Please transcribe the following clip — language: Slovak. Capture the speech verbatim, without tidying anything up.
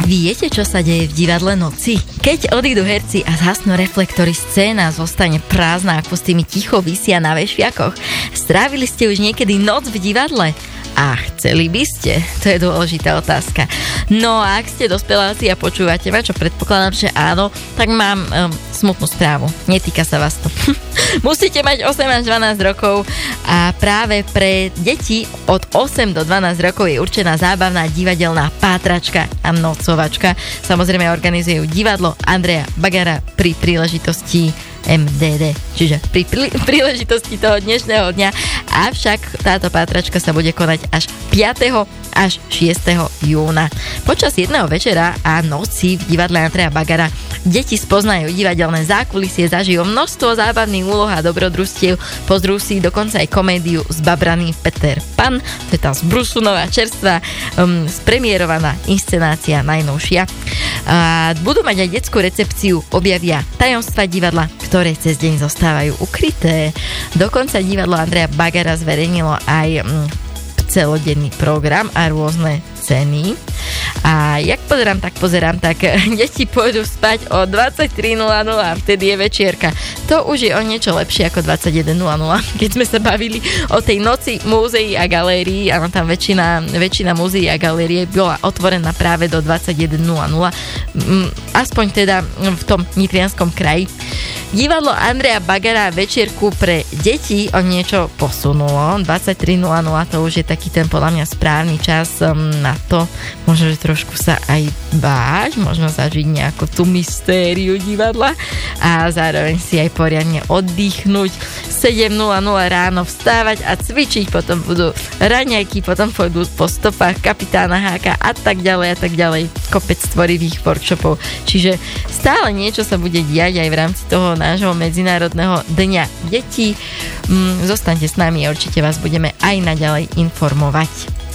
Viete, čo sa deje v divadle Noci? Keď odídu herci a zhasnú reflektory, scéna zostane prázdna, ako s tými ticho visia na vešiakoch. Strávili ste už niekedy noc v divadle? A chceli by ste? To je dôležitá otázka. No a ak ste dospeláci a počúvate ma, čo predpokladám, že áno, tak mám um, smutnú správu. Netýka sa vás to. Musíte mať osem až dvanásť rokov a práve pre deti od osem do dvanásť rokov je určená zábavná divadelná pátračka a nocovačka. Samozrejme organizujú divadlo Andreja Bagara pri príležitosti em dé dé, čiže pri príležitosti toho dnešného dňa. Avšak táto pátračka sa bude konať až piateho až šiesteho júna. Počas jedného večera a noci v divadle Andreja Bagara deti spoznajú divadelné zákulisie, zažijú množstvo zábavných úloh a dobrodružstiev, pozrú si dokonca aj komédiu Zbabraný Peter Pan, to je tá z Brusunová čerstvá, um, spremierovaná inscenácia najnovšia. A budú mať aj detskú recepciu, objavia tajomstva divadla, ktoré cez deň zostávajú ukryté. Dokonca divadlo Andreja Bagara zverejnilo aj um, celodenný program a rôzne ceny. A jak pozerám, tak pozerám, tak deti pôjdu spať o dvadsaťtri nula nula a vtedy je večierka. To už je o niečo lepšie ako dvadsaťjeden nula nula, keď sme sa bavili o tej noci múzeí a galérií. Áno, tam väčšina, väčšina múzeí a galérie bola otvorená práve do dvadsaťjeden nula nula. Aspoň teda v tom nitrianskom kraji. Divadlo Andreja Bagara večierku pre deti o niečo posunulo. dvadsaťtri nula nula to už je taký ten podľa mňa správny čas na to, možno, že trošku sa aj báť, možno zažiť nejakú tú mystériu divadla a zároveň si aj poriadne oddychnúť. sedem nula nula ráno vstávať a cvičiť, potom budú raňajky, potom pôjdu po stopách kapitána Háka a tak ďalej a tak ďalej. Kopec tvorivých workshopov. Čiže stále niečo sa bude diať aj v rámci toho nášho Medzinárodného dňa detí. Mm, zostaňte s nami a určite vás budeme aj naďalej informovať.